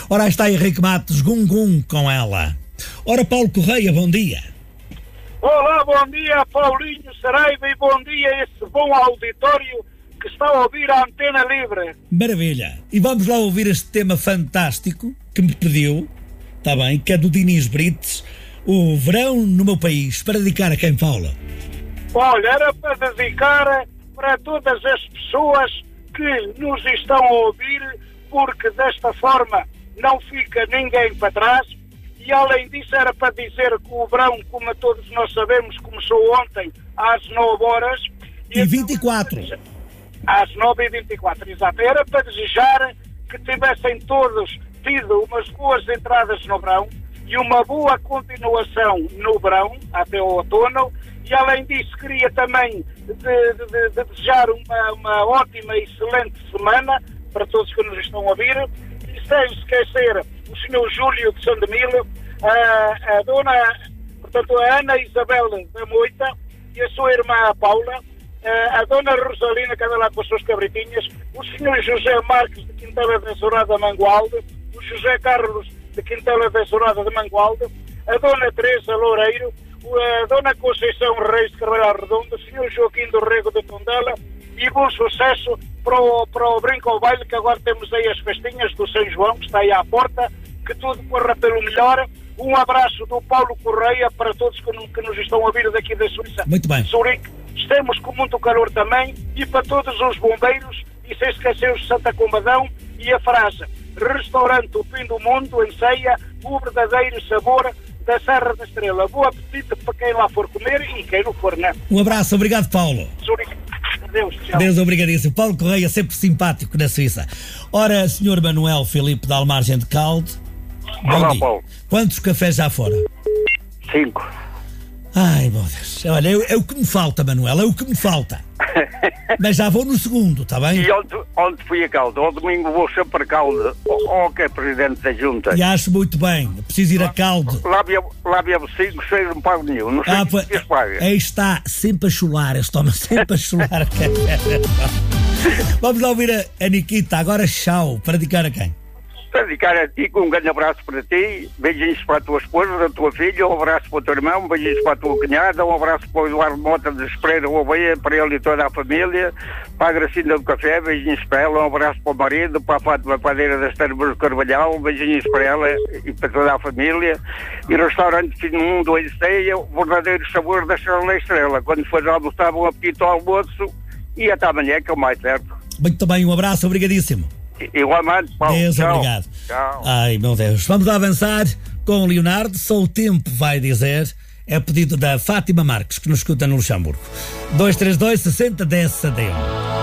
Ora, aí está Henrique Matos, gum com ela. Ora, Paulo Correia, bom dia. Olá, bom dia, Paulinho Saraiva, e bom dia a esse bom auditório que está a ouvir a Antena Livre. Maravilha. E vamos lá ouvir este tema fantástico que me pediu, está bem, que é do Dinis Brites, o verão no meu país, para dedicar a quem, Paula? Olha, era para dedicar para todas as pessoas que nos estão a ouvir, porque desta forma não fica ninguém para trás. E além disso era para dizer que o verão, como todos nós sabemos, começou ontem às 9 horas. E 24. Às 9h24, exato. Era para desejar que tivessem todos tido umas boas entradas no verão e uma boa continuação no verão, até o outono. E além disso queria também de desejar uma ótima e excelente semana para todos que nos estão a ouvir. E sem esquecer o Sr. Júlio de Sandemilo, a dona, portanto, a Ana Isabel da Moita e a sua irmã Paula, a dona Rosalina, que anda lá com as suas cabritinhas, o Sr. José Marques de Quintela da Sourada de Mangualde, o José Carlos de Quintela da Sourada de Mangualde, a dona Teresa Loureiro, a dona Conceição Reis de Carvalho Arredondo, o Sr. Joaquim do Rego de Tondela, e bom sucesso para o Brinco ao Baile, que agora temos aí as festinhas do São João, que está aí à porta, que tudo corra pelo melhor. Um abraço do Paulo Correia para todos que nos estão a ouvir daqui da Suíça. Muito bem. Zurique, estamos com muito calor também, e para todos os bombeiros, e sem esquecer os Santa Combadão, e a frase: restaurante O Fim do Mundo, em Ceia, o verdadeiro sabor da Serra da Estrela. Bom apetite para quem lá for comer e quem não for, né? Um abraço, obrigado, Paulo. Zurique. Deus, tchau. Deus, obrigadíssimo. Paulo Correia, sempre simpático na Suíça. Ora, Sr. Manuel Filipe da Almargem de Calde. Olá, Paulo. Quantos cafés já foram? 5. Ai, meu Deus. Olha, é o que me falta, Manuel, é o que me falta. Mas já vou no segundo, está bem? E onde fui a Calde? Ao domingo vou sempre a Calde, que é presidente da Junta. E acho muito bem, preciso ir a Calde. Lá bebo 5, 6, não pago nenhum. Não sei o que paga. Aí está, sempre a chular, este homem sempre a chular. Vamos lá ouvir a Nikita, agora tchau, para dedicar a quem? Para dedicar a ti, um grande abraço para ti, beijinhos para a tua esposa, a tua filha, um abraço para o teu irmão, beijinhos para a tua cunhada, um abraço para o Eduardo Mota de Espreira Oveia, para ele e toda a família, para a Gracinda do Café, beijinhos para ela, um abraço para o marido, para a Fátima Padeira das Termas do Carvalhal, beijinhos para ela e para toda a família. E o restaurante Fim do Mundo em Ceia, o verdadeiro sabor da Estrela da Estrela. Quando fores almoçar, um apetite ao almoço e até amanhã, que é o mais certo. Muito bem, um abraço, obrigadíssimo. Igualmente, Paulo. Deus, tchau. obrigado. Tchau. Ai, meu Deus. Vamos lá avançar com o Leonardo. Só o tempo vai dizer. É pedido da Fátima Marques, que nos escuta no Luxemburgo. 232 60 10 61.